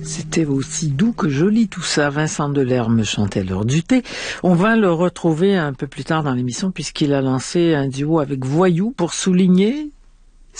C'était aussi doux que joli tout ça. Vincent Delerme chantait l'heure du thé. On va le retrouver un peu plus tard dans l'émission puisqu'il a lancé un duo avec Voyou pour souligner